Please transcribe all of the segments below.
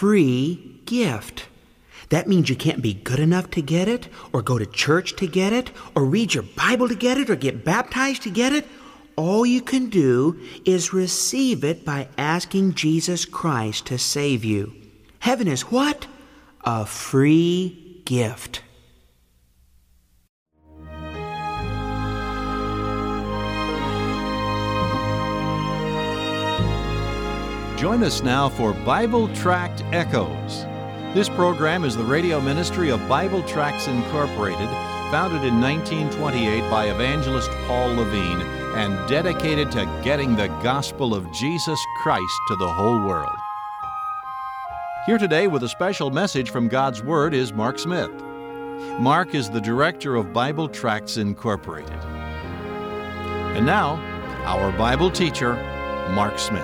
free gift. That means you can't be good enough to get it, or go to church to get it, or read your Bible to get it, or get baptized to get it. All you can do is receive it by asking Jesus Christ to save you. Heaven is what? A free gift. Join us now for Bible Tract Echoes. This program is the radio ministry of Bible Tracts Incorporated, founded in 1928 by evangelist Paul Levine and dedicated to getting the gospel of Jesus Christ to the whole world. Here today with a special message from God's Word is Mark Smith. Mark is the director of Bible Tracts Incorporated. And now, our Bible teacher, Mark Smith.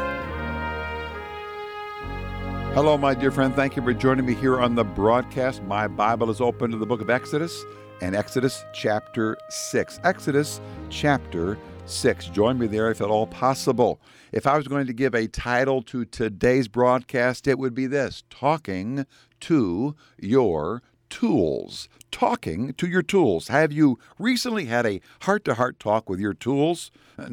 Hello, my dear friend. Thank you for joining me here on the broadcast. My Bible is open to the book of Exodus and Exodus chapter 6. Exodus chapter 6. Join me there if at all possible. If I was going to give a title to today's broadcast, it would be this: Talking to Your Tools. Talking to your tools. Have you recently had a heart-to-heart talk with your tools?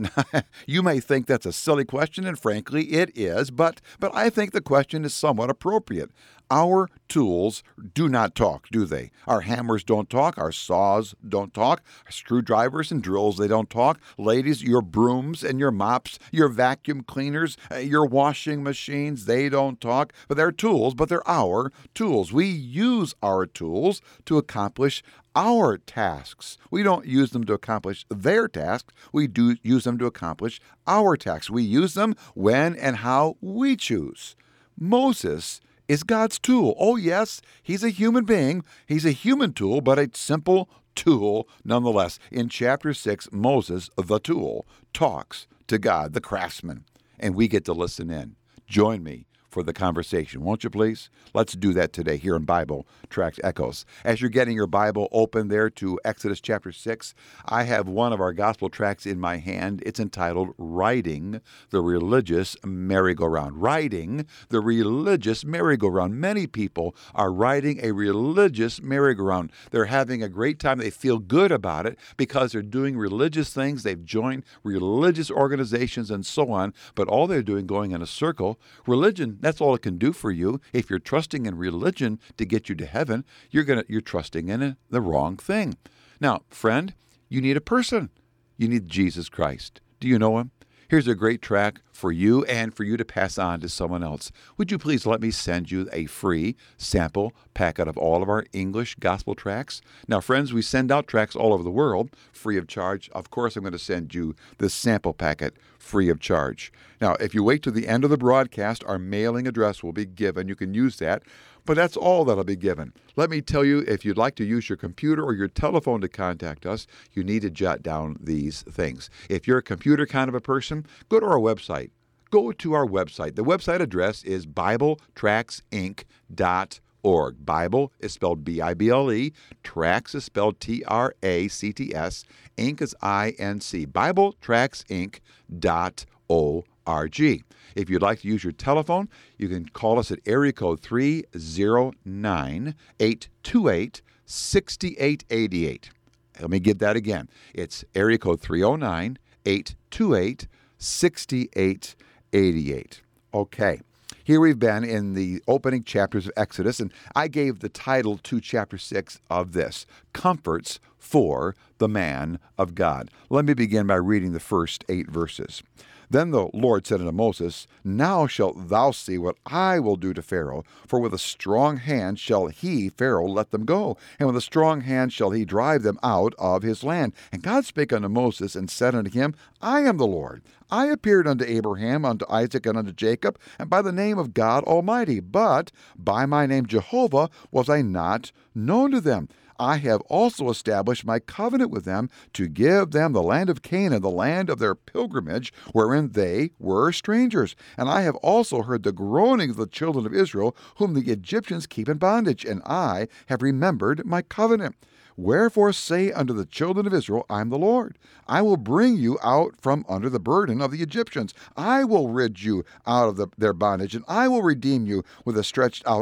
You may think that's a silly question, and frankly, it is, but I think the question is somewhat appropriate. Our tools do not talk, do they? Our hammers don't talk. Our saws don't talk. Our screwdrivers and drills, they don't talk. Ladies, your brooms and your mops, your vacuum cleaners, your washing machines, they don't talk. But they're tools, but they're our tools. We use our tools to accomplish our tasks. We don't use them to accomplish their tasks. We do use them to accomplish our tasks. We use them when and how we choose. Moses is God's tool. Oh, yes, he's a human being. He's a human tool, but a simple tool nonetheless. In chapter 6, Moses, the tool, talks to God, the craftsman, and we get to listen in. Join me for the conversation, won't you please? Let's do that today here in Bible Tract Echoes. As you're getting your Bible open there to Exodus chapter 6, I have one of our gospel tracts in my hand. It's entitled Riding the Religious Merry-Go-Round. Riding the Religious Merry-Go-Round. Many people are riding a religious merry-go-round. They're having a great time. They feel good about it because they're doing religious things. They've joined religious organizations and so on, but all they're doing going in a circle. Religion, that's all it can do for you. If you're trusting in religion to get you to heaven, you're trusting in the wrong thing. Now, friend, you need a person. You need Jesus Christ. Do you know him? Here's a great track for you and for you to pass on to someone else. Would you please let me send you a free sample packet of all of our English gospel tracts? Now, friends, we send out tracts all over the world free of charge. Of course, I'm going to send you this sample packet free of charge. Now, if you wait to the end of the broadcast, our mailing address will be given. You can use that, but that's all that'll be given. Let me tell you, if you'd like to use your computer or your telephone to contact us, you need to jot down these things. If you're a computer kind of a person, go to our website. Go to our website. The website address is BibleTractsinc.org. Bible is spelled B-I-B-L-E. Tracts is spelled T-R-A-C-T-S. Inc is I-N-C. BibleTractsinc.org. If you'd like to use your telephone, you can call us at area code 309-828-6888. Let me give that again. It's area code 309-828-6888. Okay. Here we've been in the opening chapters of Exodus, and I gave the title to chapter 6 of this, Comforts for the Man of God. Let me begin by reading the first 8 verses. Then the Lord said unto Moses, Now shalt thou see what I will do to Pharaoh, for with a strong hand shall he, Pharaoh, let them go, and with a strong hand shall he drive them out of his land. And God spake unto Moses, and said unto him, I am the Lord. I appeared unto Abraham, unto Isaac, and unto Jacob, and by the name of God Almighty, but by my name Jehovah was I not known to them. I have also established my covenant with them to give them the land of Canaan, the land of their pilgrimage, wherein they were strangers. And I have also heard the groaning of the children of Israel, whom the Egyptians keep in bondage, and I have remembered my covenant. Wherefore say unto the children of Israel, I am the Lord. I will bring you out from under the burden of the Egyptians. I will rid you out of their bondage, and I will redeem you with a stretched out